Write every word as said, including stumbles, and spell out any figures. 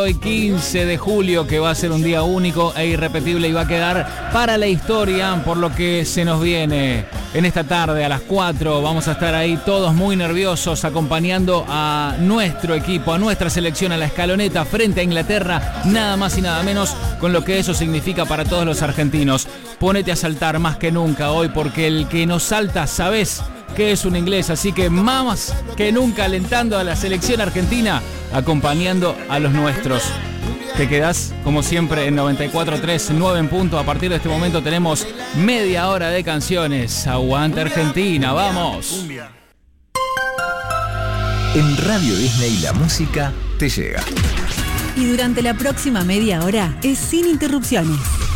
Hoy quince de julio, que va a ser un día único e irrepetible y va a quedar para la historia por lo que se nos viene en esta tarde a las cuatro. Vamos a estar ahí todos muy nerviosos acompañando a nuestro equipo, a nuestra selección, a la escaloneta frente a Inglaterra, nada más y nada menos, con lo que eso significa para todos los argentinos. Ponete a saltar más que nunca hoy, porque el que no salta, sabés que es un inglés, así que más que nunca alentando a la selección argentina, acompañando a los nuestros. Te quedás, como siempre, en noventa y cuatro punto tres, nueve en punto. A partir de este momento tenemos media hora de canciones. Aguante Argentina, ¡vamos! En Radio Disney la música te llega. Y durante la próxima media hora es sin interrupciones.